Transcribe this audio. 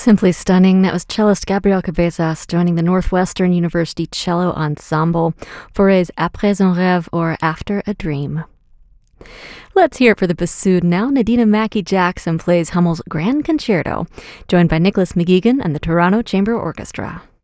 Simply stunning. That was cellist Gabriel Cabezas joining the Northwestern University Cello Ensemble for his Après un rêve, or After a Dream. Let's hear it for the bassoon now. Nadina Mackey-Jackson plays Hummel's Grand Concerto, joined by Nicholas McGeegan and the Toronto Chamber Orchestra.